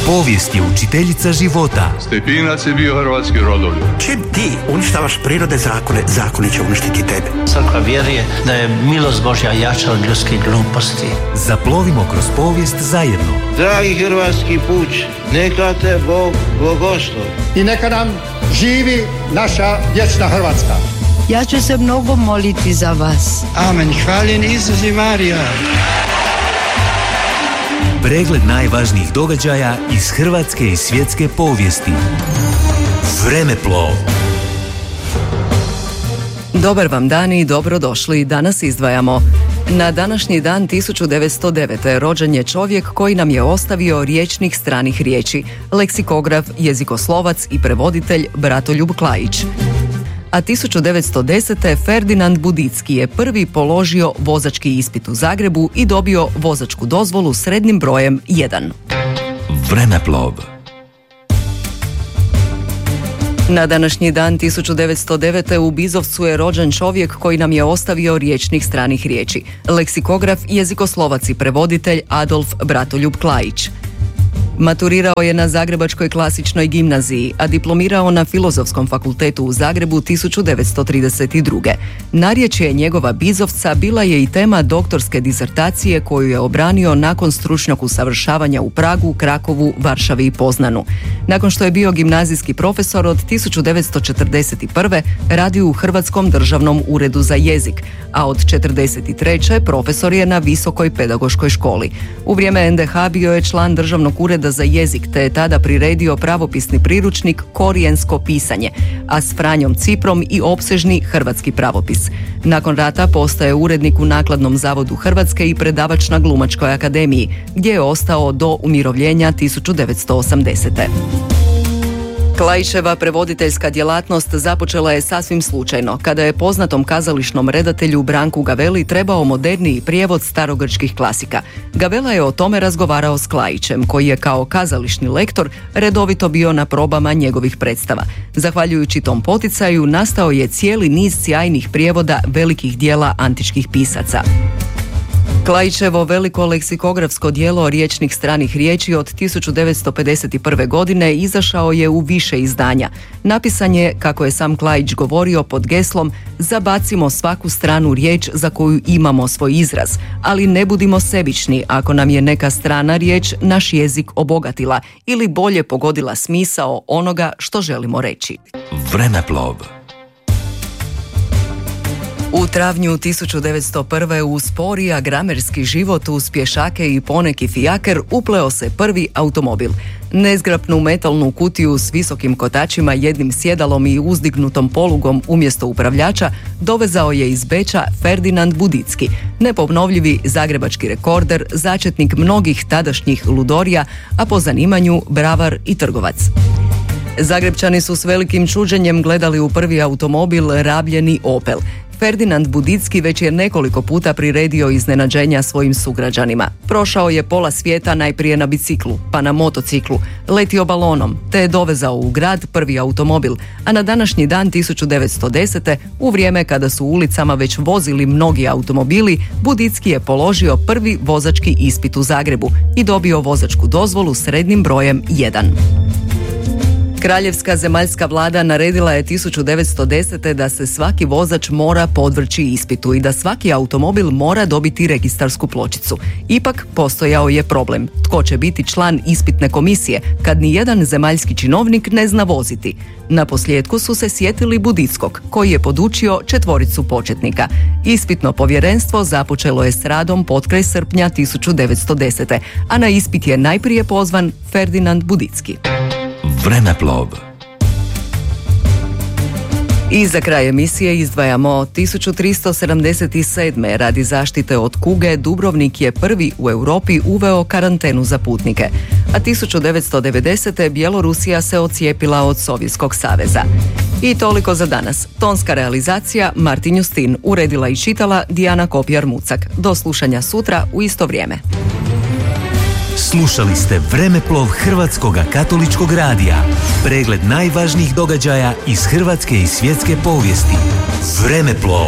Povijest je učiteljica života. Stepinac je bio hrvatski rodoljub. Čim ti uništavaš prirode zakone, zakoni će uništiti tebe. Crkva vjeruje da je milost Božja jača od ljudskih gluposti. Zaplovimo kroz povijest zajedno. Dragi hrvatski puč, neka te Bog blagoslovi. I neka nam živi naša vječna Hrvatska. Ja ću se mnogo moliti za vas. Amen. Hvaljen Isus i Marija. Pregled najvažnijih događaja iz hrvatske i svjetske povijesti. Vremeplov. Dobar vam dan i dobrodošli. Danas izdvajamo. Na današnji dan 1909. rođen je čovjek koji nam je ostavio rječnik stranih riječi, leksikograf, jezikoslovac i prevoditelj Bratoljub Klaić. A 1910. Ferdinand Budicki je prvi položio vozački ispit u Zagrebu i dobio vozačku dozvolu srednjim brojem 1. Vremeplov. Na današnji dan 1909. u Bizovcu je rođen čovjek koji nam je ostavio rječnik stranih riječi, leksikograf, jezikoslovac i prevoditelj Adolf Bratoljub Klaić. Maturirao je na Zagrebačkoj klasičnoj gimnaziji, a diplomirao na Filozofskom fakultetu u Zagrebu 1932. Narječje njegova Bizovca bila je i tema doktorske disertacije koju je obranio nakon stručnog usavršavanja u Pragu, Krakovu, Varšavi i Poznanu. Nakon što je bio gimnazijski profesor od 1941. radio u Hrvatskom državnom uredu za jezik, a od 1943. profesor je na Visokoj pedagoškoj školi. U vrijeme NDH bio je član državnog ureda za jezik, te je tada priredio pravopisni priručnik Korijensko pisanje, a s Franjom Ciprom i opsežni hrvatski pravopis. Nakon rata postaje urednik u Nakladnom zavodu Hrvatske i predavač na Glumačkoj akademiji, gdje je ostao do umirovljenja 1980. Klaićeva prevoditeljska djelatnost započela je sasvim slučajno, kada je poznatom kazališnom redatelju Branku Gaveli trebao moderniji prijevod starogrčkih klasika. Gavela je o tome razgovarao s Klaićem, koji je kao kazališni lektor redovito bio na probama njegovih predstava. Zahvaljujući tom poticaju nastao je cijeli niz sjajnih prijevoda velikih dijela antičkih pisaca. Klaićevo veliko leksikografsko djelo Rječnik stranih riječi od 1951. godine izašao je u više izdanja. Napisan je, kako je sam Klaić govorio, pod geslom "Zabacimo svaku stranu riječ za koju imamo svoj izraz, ali ne budimo sebični ako nam je neka strana riječ naš jezik obogatila ili bolje pogodila smisao onoga što želimo reći." Vremeplov. U travnju 1901. u spori agramerski život uz pješake i poneki fijaker upleo se prvi automobil. Nezgrapnu metalnu kutiju s visokim kotačima, jednim sjedalom i uzdignutom polugom umjesto upravljača dovezao je iz Beča Ferdinand Budicki, neponovljivi zagrebački rekorder, začetnik mnogih tadašnjih ludorija, a po zanimanju bravar i trgovac. Zagrebčani su s velikim čuđenjem gledali u prvi automobil rabljeni Opel. Ferdinand Budicki već je nekoliko puta priredio iznenađenja svojim sugrađanima. Prošao je pola svijeta najprije na biciklu, pa na motociklu, letio balonom, te je dovezao u grad prvi automobil, a na današnji dan 1910. u vrijeme kada su ulicama već vozili mnogi automobili, Budicki je položio prvi vozački ispit u Zagrebu i dobio vozačku dozvolu srednjim brojem 1. Kraljevska zemaljska vlada naredila je 1910. da se svaki vozač mora podvrći ispitu i da svaki automobil mora dobiti registarsku pločicu. Ipak postojao je problem. Tko će biti član ispitne komisije kad ni jedan zemaljski činovnik ne zna voziti? Naposljetku su se sjetili Budickog, koji je podučio 4 početnika. Ispitno povjerenstvo započelo je s radom potkraj srpnja 1910. a na ispit je najprije pozvan Ferdinand Budicki. Vremeplov. I za kraj emisije izdvajamo 1377. radi zaštite od kuge Dubrovnik je prvi u Europi uveo karantenu za putnike, a 1990. Bjelorusija se odcijepila od Sovjetskog saveza. I toliko za danas. Tonska realizacija Martin Justin, uredila i čitala Dijana Kopjar-Mucak. Do slušanja sutra u isto vrijeme. Slušali ste Vremeplov Hrvatskog katoličkog radija. Pregled najvažnijih događaja iz hrvatske i svjetske povijesti. Vremeplov.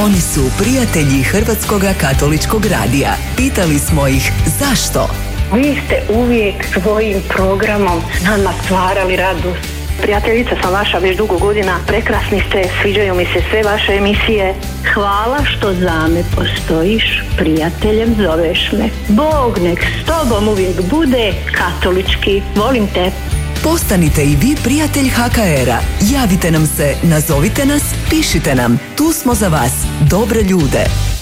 Oni su prijatelji Hrvatskog katoličkog radija. Pitali smo ih zašto? Vi ste uvijek svojim programom nama stvarali radost. Prijateljica sam vaša već dugo godina, prekrasni ste, sviđaju mi se sve vaše emisije. Hvala što za me postojiš, prijateljem zoveš me. Bog nek s tobom uvijek bude katolički. Volim te. Postanite i vi prijatelj HKR-a. Javite nam se, nazovite nas, pišite nam. Tu smo za vas, dobre ljude.